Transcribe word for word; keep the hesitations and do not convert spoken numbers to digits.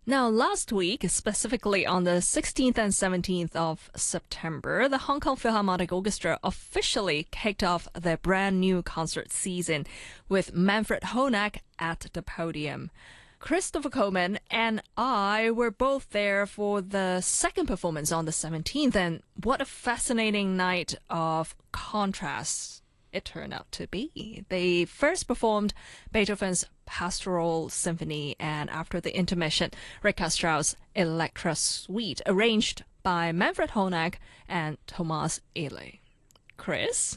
Now, last week, specifically on the sixteenth and seventeenth of September, the Hong Kong Philharmonic Orchestra officially kicked off their brand new concert season with Manfred Honak at the podium. Christopher Coleman and I were both there for the second performance on the seventeenth, and what a fascinating night of contrasts it turned out to be. They first performed Beethoven's Pastoral Symphony, and after the intermission, Richard Strauss' Electra Suite, arranged by Manfred Honak and Thomas Ehle. Chris?